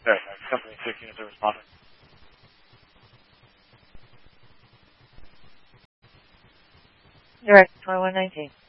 Sorry, company 16 is a responder. Direct 2119.